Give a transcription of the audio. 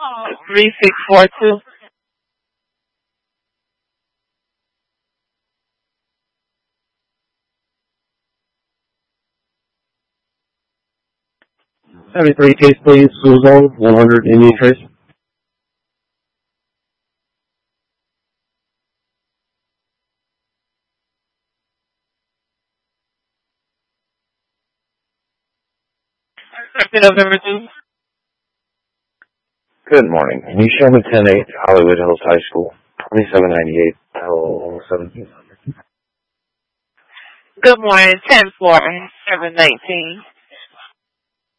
3642. 73 case, please. School zone 100 Indian Trace. November 2. Good morning. Can you show me 10-8 Hollywood Hills High School, 2798 L1700? Good morning, 10-4, 719.